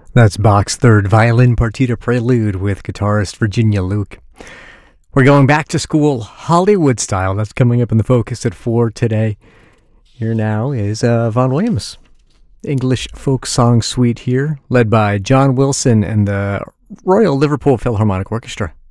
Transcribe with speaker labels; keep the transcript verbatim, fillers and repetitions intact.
Speaker 1: That's Bach's Third Violin Partita Prelude with guitarist Virginia Luke. We're going back to school Hollywood style. That's coming up in the Focus at four today. Here now is uh, Vaughan Williams. English folk song suite here, led by John Wilson and the Royal Liverpool Philharmonic Orchestra.